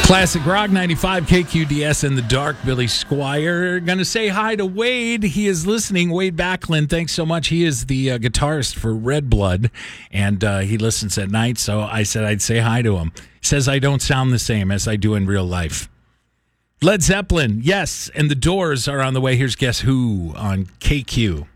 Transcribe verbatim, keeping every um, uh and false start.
Classic Rock ninety-five K Q D S in the dark. Billy Squire. Going to say hi to Wade. He is listening. Wade Backlund, thanks so much. He is the uh, guitarist for Red Blood, and uh, he listens at night, so I said I'd say hi to him. He says I don't sound the same as I do in real life. Led Zeppelin, yes, and the Doors are on the way. Here's Guess Who on K Q.